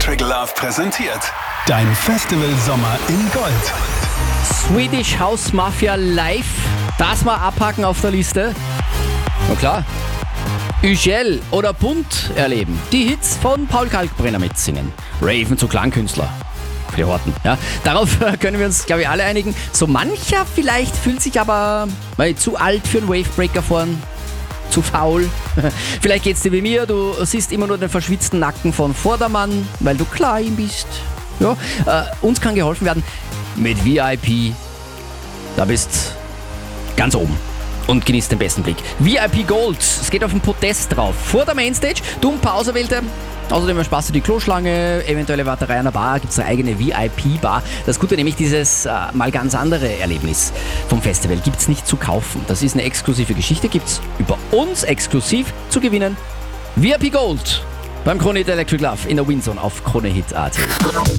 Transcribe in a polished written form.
Electric Love präsentiert dein Festival-Sommer in Gold. Swedish House Mafia live. Das mal abhaken auf der Liste. Na klar. Ugel oder Bunt erleben. Die Hits von Paul Kalkbrenner mitsingen. Raven zu Klangkünstler. Für die Horten. Ja. Darauf können wir uns, glaube ich, alle einigen. So mancher vielleicht fühlt sich aber zu alt für einen Wavebreaker vorn. Zu faul. Vielleicht geht's dir wie mir, du siehst immer nur den verschwitzten Nacken von Vordermann, weil du klein bist. Ja, uns kann geholfen werden mit VIP. Da bist ganz oben und genießt den besten Blick. VIP Gold, es geht auf den Podest drauf. Vor der Mainstage, du ein paar Auserwählte. Außerdem sparst du die Kloschlange, eventuelle Warterei an der Bar, gibt es eine eigene VIP-Bar. Das Gute nämlich, dieses mal ganz andere Erlebnis vom Festival gibt es nicht zu kaufen. Das ist eine exklusive Geschichte, gibt es über uns exklusiv zu gewinnen. VIP Gold beim Krone Hit Electric Love in der Windzone auf KroneHit.at.